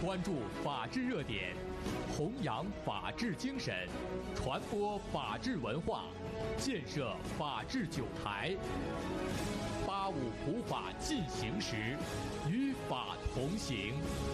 关注法治热点，弘扬法治精神，传播法治文化，建设法治酒台。85普法进行时，与法同行。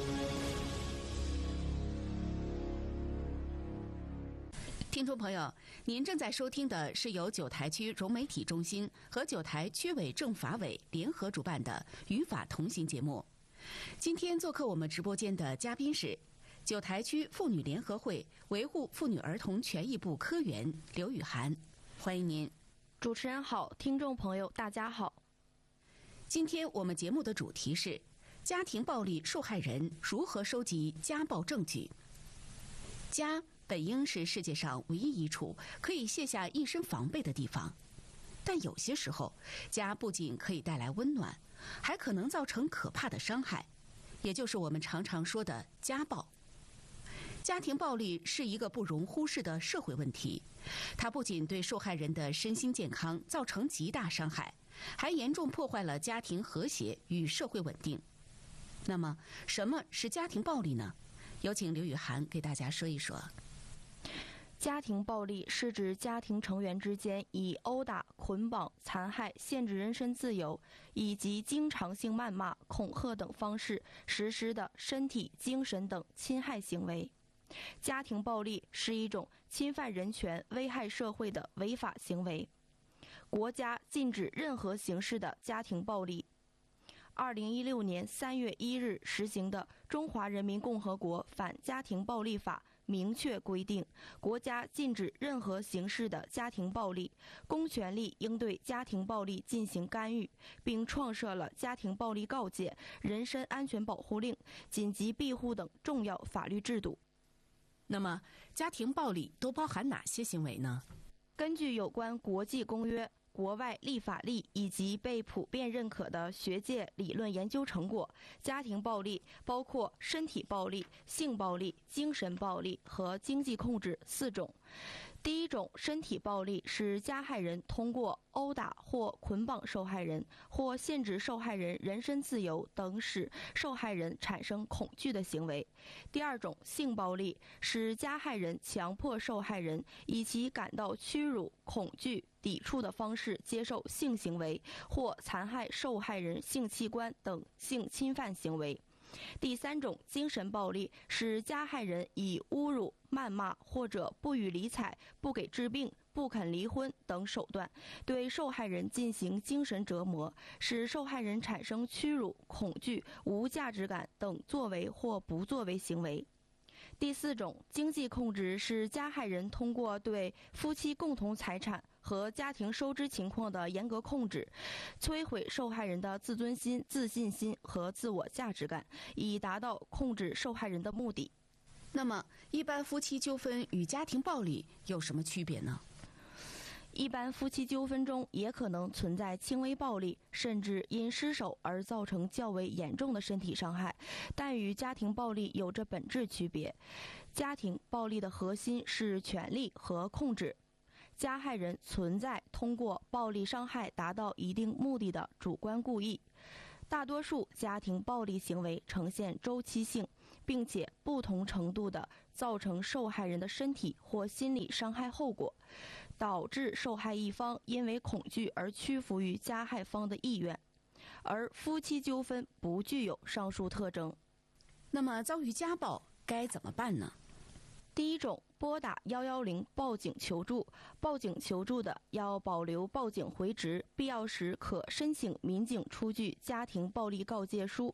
听众朋友，您正在收听的是由九台区融媒体中心和九台区委政法委联合主办的《与法同行》节目。今天做客我们直播间的嘉宾是九台区妇女联合会维护妇女儿童权益部科员刘雨涵，欢迎您。 主持人好，听众朋友大家好。 今天我们节目的主题是家庭暴力受害人如何收集家暴证据。家本应是世界上唯一一处可以卸下一身防备的地方，但有些时候，家不仅可以带来温暖，还可能造成可怕的伤害，也就是我们常常说的家暴。家庭暴力是一个不容忽视的社会问题，它不仅对受害人的身心健康造成极大伤害，还严重破坏了家庭和谐与社会稳定。那么，什么是家庭暴力呢？有请刘雨涵给大家说一说。 家庭暴力是指家庭成员之间以殴打、捆绑、残害、限制人身自由以及经常性谩骂、恐吓等方式实施的身体、精神等侵害行为。家庭暴力是一种侵犯人权、危害社会的违法行为。国家禁止任何形式的家庭暴力。2016年3月1日实行的《中华人民共和国反家庭暴力法》明确规定，国家禁止任何形式的家庭暴力，公权力应对家庭暴力进行干预，并创设了家庭暴力告诫、人身安全保护令、紧急庇护等重要法律制度。 那么，家庭暴力都包含哪些行为呢？ 根据有关国际公约、国外立法例以及被普遍认可的学界理论研究成果，家庭暴力包括身体暴力、性暴力、精神暴力和经济控制4种。第一种身体暴力是加害人通过殴打或捆绑受害人，或限制受害人人身自由等使受害人产生恐惧的行为。第二种性暴力是加害人强迫受害人以其感到屈辱、恐惧、抵触的方式接受性行为，或残害受害人性器官等性侵犯行为。第三种精神暴力是加害人以侮辱、谩骂或者不予理睬、不给治病、不肯离婚等手段对受害人进行精神折磨，使受害人产生屈辱、恐惧、无价值感等作为或不作为行为。第四种经济控制是加害人通过对夫妻共同财产和家庭收支情况的严格控制，摧毁受害人的自尊心、自信心和自我价值感，以达到控制受害人的目的。 那么，一般夫妻纠纷与家庭暴力有什么区别呢？ 一般夫妻纠纷中也可能存在轻微暴力，甚至因失手而造成较为严重的身体伤害，但与家庭暴力有着本质区别。家庭暴力的核心是权力和控制，加害人存在通过暴力伤害达到一定目的的主观故意。大多数家庭暴力行为呈现周期性，并且不同程度地造成受害人的身体或心理伤害后果，导致受害一方因为恐惧而屈服于加害方的意愿。而夫妻纠纷不具有上述特征。 那么遭遇家暴该怎么办呢？ 第一种，拨打110报警求助。报警求助的要保留报警回执，必要时可申请民警出具家庭暴力告诫书。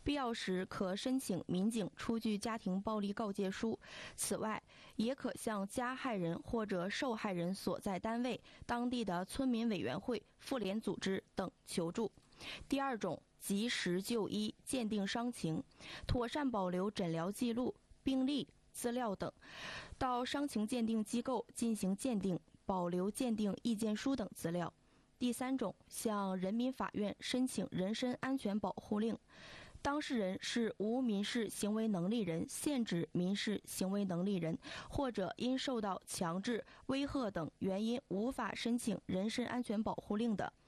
此外，也可向加害人或者受害人所在单位、当地的村民委员会、妇联组织等求助。第二种，及时就医，鉴定伤情，妥善保留诊疗记录、病历、资料等，到伤情鉴定机构进行鉴定，保留鉴定意见书等资料。第三种，向人民法院申请人身安全保护令，当事人是无民事行为能力人、现职民事行为能力人，或者因受到强制、威吓等原因无法申请人身安全保护令的，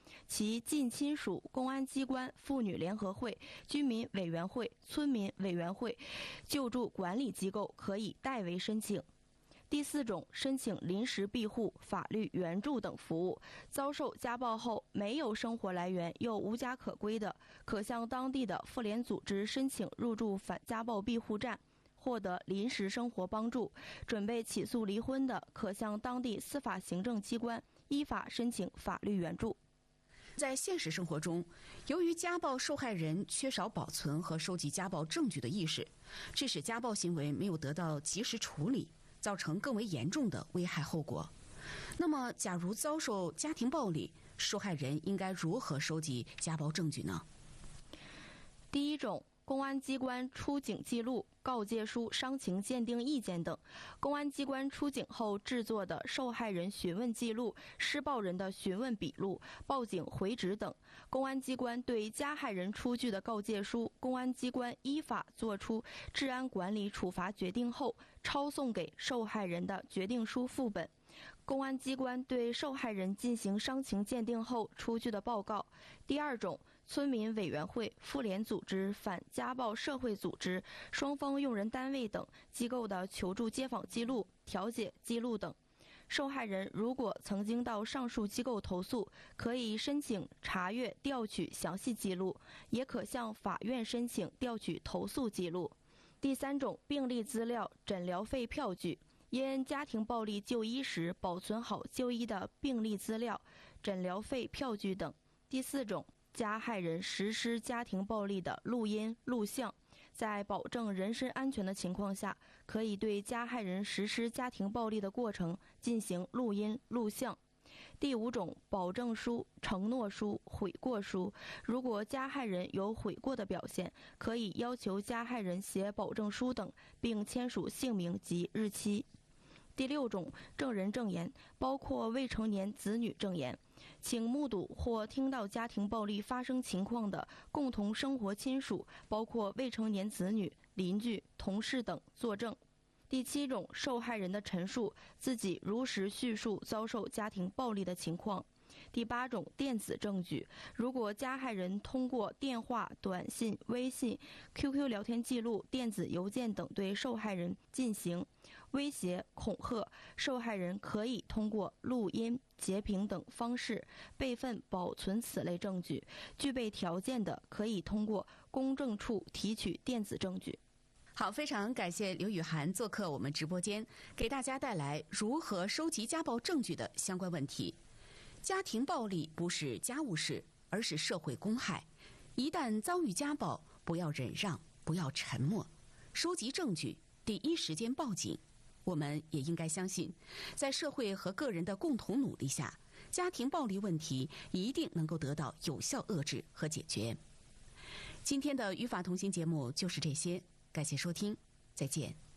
其近亲属公安机关、妇女联合会、居民委员会、村民委员会、救助管理机构可以代为申请。第4种，申请临时庇护、法律援助等服务。遭受家暴后没有生活来源又无家可归的，可向当地的妇联组织申请入住反家暴庇护站，获得临时生活帮助。准备起诉离婚的，可向当地司法行政机关依法申请法律援助。 在现实生活中，由于家暴受害人缺少保存和收集家暴证据的意识，致使家暴行为没有得到及时处理，造成更为严重的危害后果。那么，假如遭受家庭暴力，受害人应该如何收集家暴证据呢？ 第1种，公安机关出警记录、告诫书、伤情鉴定意见等。公安机关出警后制作的受害人询问记录、施暴人的询问笔录、报警回执等。公安机关对加害人出具的告诫书，公安机关依法作出治安管理处罚决定后，抄送给受害人的决定书副本。公安机关对受害人进行伤情鉴定后出具的报告。第2种，村民委员会、妇联组织、反家暴社会组织、双方用人单位等机构的求助街访记录、调解记录等。受害人如果曾经到上述机构投诉，可以申请查阅调取详细记录，也可向法院申请调取投诉记录。第3种，病历资料、诊疗费票据。因家庭暴力就医时保存好就医的病历资料、诊疗费票据等。第4种，加害人实施家庭暴力的录音、录像，在保证人身安全的情况下，可以对加害人实施家庭暴力的过程进行录音、录像。第5种，保证书、承诺书、悔过书。如果加害人有悔过的表现，可以要求加害人写保证书等，并签署姓名及日期。第6种，证人证言，包括未成年子女证言，请目睹或听到家庭暴力发生情况的共同生活亲属，包括未成年子女、邻居、同事等作证。第7种，受害人的陈述，自己如实叙述遭受家庭暴力的情况。第8种，电子证据，如果加害人通过电话、短信、微信、QQ 聊天记录、电子邮件等对受害人进行威胁、恐吓，受害人可以通过录音、截屏等方式备份保存此类证据。具备条件的，可以通过公证处提取电子证据。 好，非常感谢刘雨涵做客我们直播间，给大家带来如何收集家暴证据的相关问题。家庭暴力不是家务事，而是社会公害。一旦遭遇家暴，不要忍让，不要沉默，收集证据，第一时间报警。我们也应该相信，在社会和个人的共同努力下，家庭暴力问题一定能够得到有效遏制和解决。今天的与法同行节目就是这些，感谢收听，再见。